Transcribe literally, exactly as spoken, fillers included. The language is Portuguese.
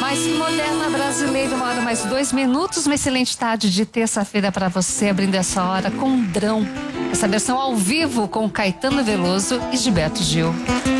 Mais moderna brasileira, uma hora mais dois minutos. Uma excelente tarde de terça-feira para você, abrindo essa hora com um drão. Essa versão ao vivo com Caetano Veloso e Gilberto Gil.